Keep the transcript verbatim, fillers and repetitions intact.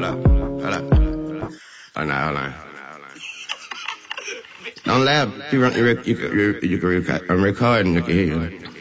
hold up, hold up. Oh, no, hold on. Don't laugh. You, run, you, you, you, you can record, I'm recording, you can hear you.